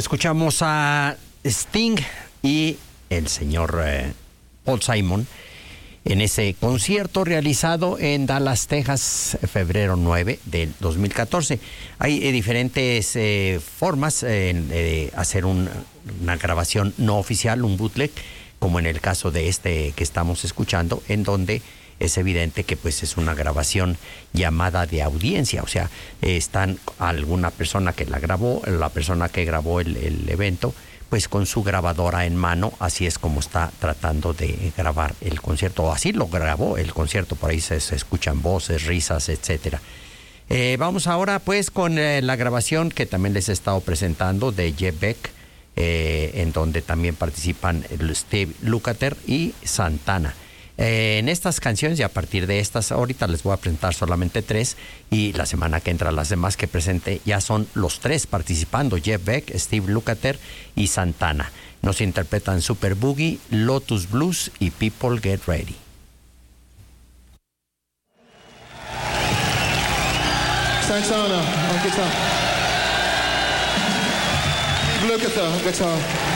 Escuchamos a Sting y el señor Paul Simon en ese concierto realizado en Dallas, Texas, febrero 9 del 2014. Hay diferentes formas de hacer una grabación no oficial, un bootleg, como en el caso de este que estamos escuchando, en donde es evidente que pues es una grabación llamada de audiencia, o sea, están alguna persona que la grabó, la persona que grabó el evento, pues con su grabadora en mano, así es como está tratando de grabar el concierto, o así lo grabó el concierto, por ahí se escuchan voces, risas, etcétera. Vamos ahora pues con la grabación que también les he estado presentando de Jeff Beck, en donde también participan Steve Lukather y Santana. En estas canciones, y a partir de estas, ahorita les voy a presentar solamente 3, y la semana que entra las demás que presente ya son los 3 participando: Jeff Beck, Steve Lukather y Santana. Nos interpretan Super Boogie, Lotus Blues y People Get Ready. Santana on guitar, Lukather on guitar.